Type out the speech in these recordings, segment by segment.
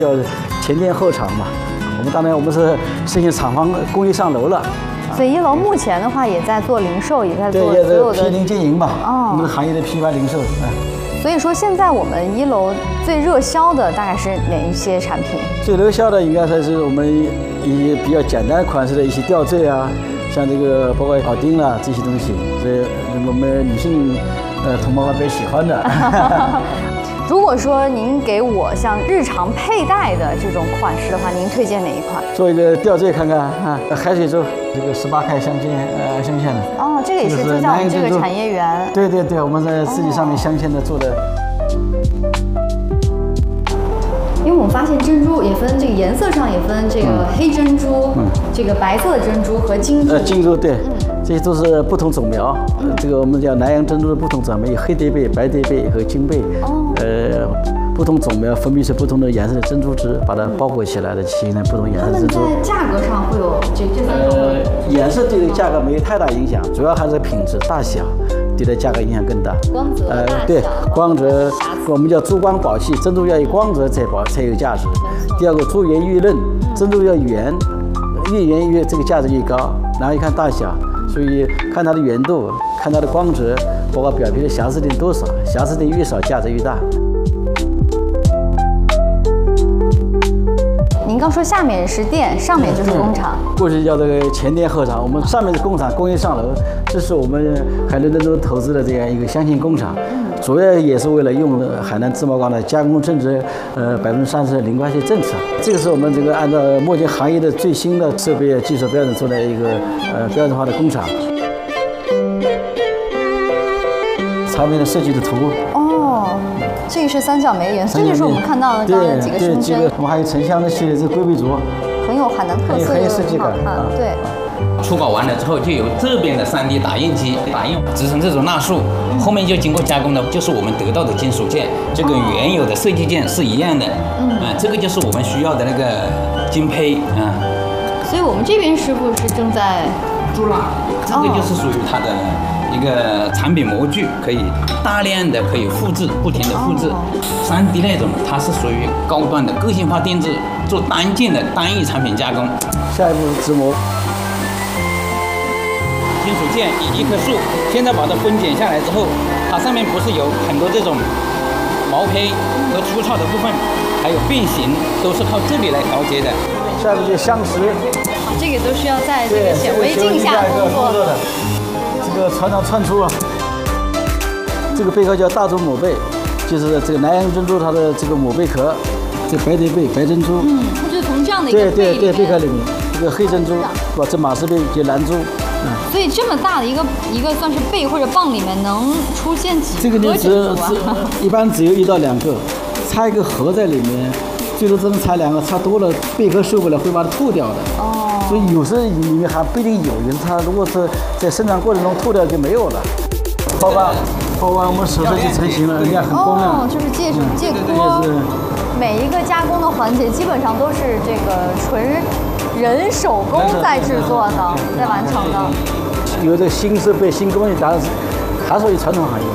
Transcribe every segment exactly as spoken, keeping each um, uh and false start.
叫前店后厂嘛。我们当然我们是实行厂房工艺上楼了。 所以一楼目前的话也在做零售，也在做对， 所有的批零经营嘛。 哦， 我们的行业的批发零售。 嗯。所以说现在我们一楼最热销的大概是哪一些产品？ 最热销的应该算是我们一些比较简单款式的一些吊坠啊，像这个包括铆钉啦这些东西，所以我们女性呃同胞们比较喜欢的。 如果说您给我像日常佩戴的这种款式的话，您推荐哪一款？ 做一个吊坠看看啊，海水珠，这个十八开镶嵌呃镶嵌的。 哦，这个也是就在我们这个产业园。 对对对，我们在自己上面镶嵌的做的。 因为我们发现珍珠也分这个颜色上也分这个黑珍珠、嗯、这个白色的珍珠和金珠。呃， 金珠对。嗯 这些都是不同种苗，嗯、这个我们叫南洋珍珠的不同种苗，有黑蝶贝、白蝶贝和金贝。哦。呃，不同种苗分泌出不同的颜色的珍珠汁，把它包裹起来的，形成不同颜色的珍珠。 它们在价格上会有这这三种。 呃，颜色对这个价格没有太大影响，主要还是品质、大小对它价格影响更大。 光泽、呃， 对，光泽，我们叫珠光宝气，珍珠要有光泽才宝才有价值。第二个，珠圆玉润，珍珠要圆，越圆越这个价值越高。然后一看大小。 所以看它的圆度，看它的光泽，包括表皮的瑕疵点多少，瑕疵点越少，价值越大。 您刚说下面是店，上面就是工厂。 过去叫这个前店后厂，我们上面是工厂，工艺上楼，这是我们海南珍珠投资的这样一个镶嵌工厂。主要也是为了用海南自贸钢的加工正值呃百分之三十的零关税政策。这个是我们这个按照目前行业的最新的设备技术标准做的一个呃标准化的工厂。场面的设计的图。 哦，这个是三角梅园，这就是我们看到的刚刚几个胸针。 我们还有沉香的系列，这是龟背镯， 很有海南特色， 很有设计感啊，对。 初稿完了之后，就由这边的 三 D 打印机打印制成这种蜡塑，后面就经过加工的，就是我们得到的金属件，就跟原有的设计件是一样的。嗯，啊，这个就是我们需要的那个金胚啊。 所以我们这边师傅是正在铸蜡，这个就是属于它的一个产品模具，可以大量的可以复制，不停的复制。三 D 那种，它是属于高端的个性化定制，做单件的单一产品加工。 下一步是直模。 金属件以一棵树，现在把它分解下来之后，它上面不是有很多这种毛坯和粗糙的部分，还有变形，都是靠这里来调节的。 下面就镶石， 这个都需要在这个显微镜下工作的。 这个船长串出啊，这个贝壳叫大珠母贝，就是这个南洋珍珠它的这个母贝壳，这白蝶贝、白珍珠。 嗯，它就是从这样的一个对对对贝壳里面，这个黑珍珠，哇，这马氏贝及蓝珠。 所以这么大的一个一个算是贝或者蚌里面能出现几这个就只只一般只有一到两个，插一个核在里面，最多只能插两个，插多了贝壳受不了会把它吐掉的。哦。所以有时候里面还不一定有，有时它如果是在生产过程中吐掉就没有了。包完，包完我们手上就成型了，人家很光亮。 哦，就是借手借锅。每一个加工的环节基本上都是这个纯。 人手工在制作的，在完成的。 有这个新设备、新工艺，当然是还属于传统行业。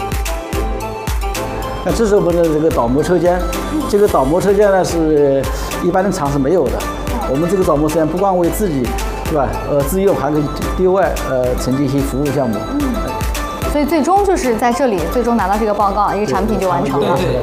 那这是我们的这个倒模车间，这个倒模车间呢是一般的厂是没有的。我们这个倒模车间不光为自己，是吧？呃，自用还可以对外呃承接一些服务项目。嗯。 所以最终就是在这里，最终拿到这个报告，一个产品就完成了。 对对。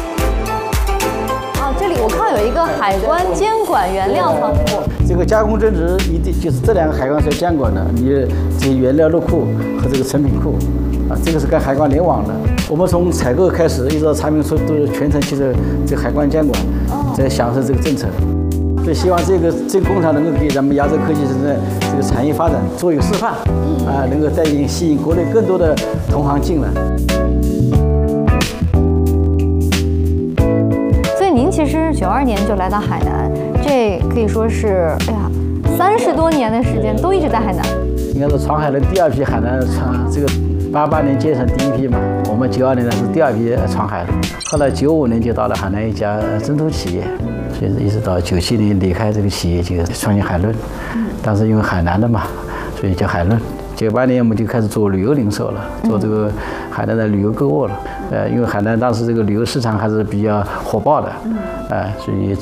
这里我看有一个海关监管原料仓库， 这个加工增值一定就是这两个海关是要监管的，你这些原料入库和这个成品库，啊，这个是跟海关联网的。我们从采购开始一直到产品出都是全程接受这个海关监管，在享受这个政策。所以希望这个这个工厂能够给咱们亚洲科技城的这个产业发展做一个示范，啊，能够带引吸引国内更多的同行进来。 您其实九二年就来到海南，这可以说是，哎呀，三十多年的时间都一直在海南。 应该是闯海的第二批海南闯，这个八八年接成第一批嘛，我们九二年呢是第二批闯海的，后来九五年就到了海南一家珍珠企业，所以一直到九七年离开这个企业就创建海伦，当时因为海南的嘛，所以叫海伦。九八年我们就开始做旅游零售了，做这个海南的旅游购物了。呃，因为海南当时这个旅游市场还是比较火爆的，呃，所以